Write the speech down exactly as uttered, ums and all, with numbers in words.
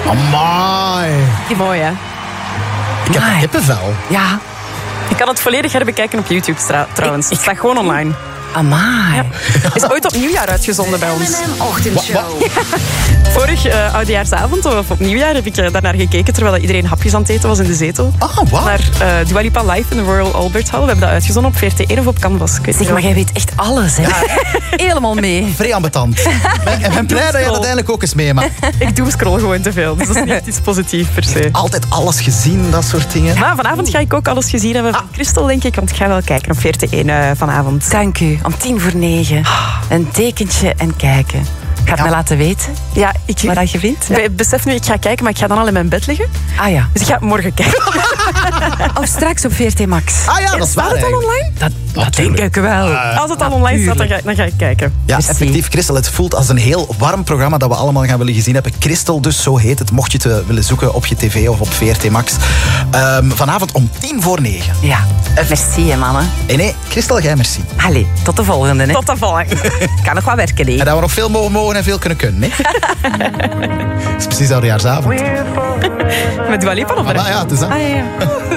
Amai. Die mooi, hè? Ik heb kippenvel. Ja. Je kan het volledig herbekijken op YouTube tra- trouwens. Het staat gewoon online. Amai. Ja. Is ooit op nieuwjaar uitgezonden bij ons. M en M-ochtendshow. Vorig uh, oudejaarsavond of op nieuwjaar heb ik uh, daarnaar gekeken terwijl iedereen hapjes aan het eten was in de zetel. Ah, wat? Naar uh, Dua Lipa live in de Royal Albert Hall. We hebben dat uitgezonden op V R T één of op Canvas. Ik weet Zeg, niet maar jij weet echt alles, hè? Helemaal mee. Vrij ambetant. Ik ben, ben blij dat je dat uiteindelijk ook eens meemaakt. Ik doe gewoon te veel, dus dat is niet iets positiefs per se. Altijd alles gezien, dat soort dingen. Maar vanavond ga ik ook alles gezien hebben van Christel, denk ik. Want ik ga wel kijken op V R T één uh, vanavond. Dank u. Om tien voor negen. Een tekentje en kijken. Ik ga het Ja. mij laten weten Ja, ik wat dat je vindt. be- besef nu, ik ga kijken, maar ik ga dan al in mijn bed liggen. Ah ja. Dus ik ga morgen kijken. Of straks op V R T Max. Ah ja, dat is waar Staat het al eigenlijk. online? Dat, dat denk tuurlijk. ik wel. Als het al online staat, dan ga, dan ga ik kijken. Ja, Dus effectief, Christel. Het voelt als een heel warm programma dat we allemaal gaan willen gezien hebben. Christel dus, zo heet het. Mocht je het uh, willen zoeken op je tv of op V R T Max. Um, vanavond om tien voor negen. Ja. Merci, hè, mannen. En nee, Christel, jij merci. Allee, tot de volgende, hè. Tot de volgende. Ik kan nog wat werken, hè. En dat we nog veel mogen mogen en veel kunnen kunnen, hè? Het is precies oudejaarsavond. Met Dua Lipa of Maar ja, het is dat. Ah, ja, ja.